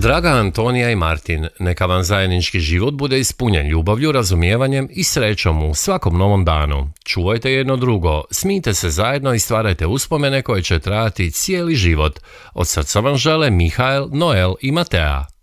Draga Antonija i Martin, neka vam zajednički život bude ispunjen ljubavlju, razumijevanjem i srećom u svakom novom danu. Čuvajte jedno drugo, smijte se zajedno i stvarajte uspomene koje će trajati cijeli život. Od srca vam žele Mihael, Noel i Matea.